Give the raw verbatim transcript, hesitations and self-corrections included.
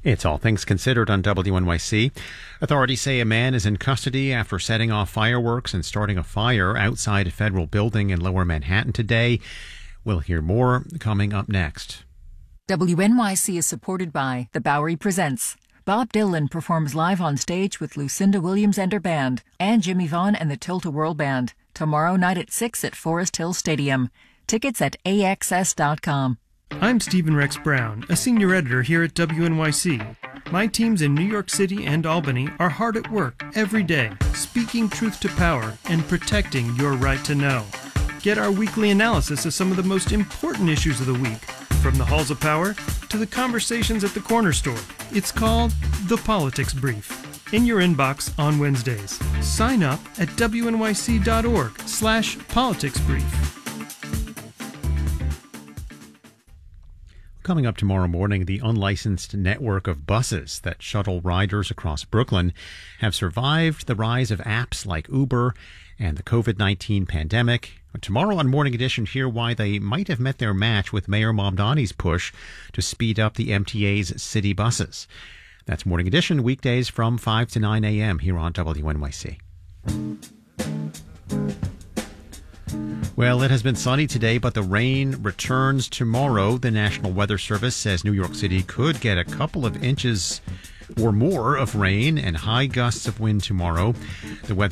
It's All Things Considered on W N Y C. Authorities say a man is in custody after setting off fireworks and starting a fire outside a federal building in Lower Manhattan today. We'll hear more coming up next. W N Y C is supported by The Bowery Presents. Bob Dylan performs live on stage with Lucinda Williams and her band, and Jimmy Vaughn and the Tilt-A-Whirl Band, tomorrow night at six at Forest Hill Stadium. Tickets at A X S dot com. I'm Stephen Rex Brown, a senior editor here at W N Y C. My teams in New York City and Albany are hard at work every day, speaking truth to power and protecting your right to know. Get our weekly analysis of some of the most important issues of the week, from the halls of power to the conversations at the corner store. It's called The Politics Brief, in your inbox on Wednesdays. Sign up at W N Y C dot org slash politics brief. Coming up tomorrow morning, the unlicensed network of buses that shuttle riders across Brooklyn have survived the rise of apps like Uber and the covid nineteen pandemic. Tomorrow on Morning Edition, hear why they might have met their match with Mayor Mamdani's push to speed up the M T A's city buses. That's Morning Edition, weekdays from five to nine a.m. here on W N Y C. Well, it has been sunny today, but the rain returns tomorrow. The National Weather Service says New York City could get a couple of inches or more of rain and high gusts of wind tomorrow. The weather